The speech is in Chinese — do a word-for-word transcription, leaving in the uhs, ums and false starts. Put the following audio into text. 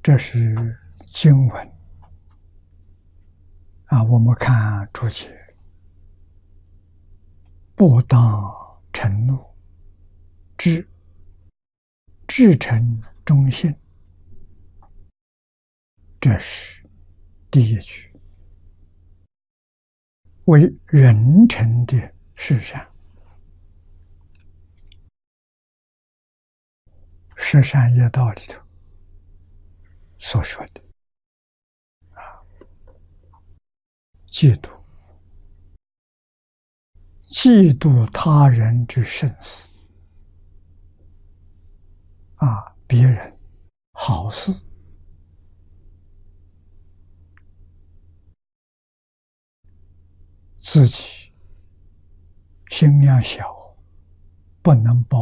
这是经文啊，我们看注解：不当嗔怒，至至诚忠信，这是第一句，为人臣的事善。十善业道里头所说的啊，嫉妒，嫉妒他人之生死啊，别人好事，自己心量小，不能报